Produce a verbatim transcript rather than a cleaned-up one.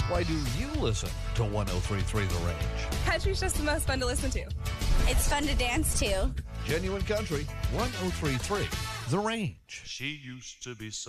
Why do you listen to one oh three point three The Range? Country's just the most fun to listen to. It's fun to dance to. Genuine Country, one oh three point three The Range. She used to be so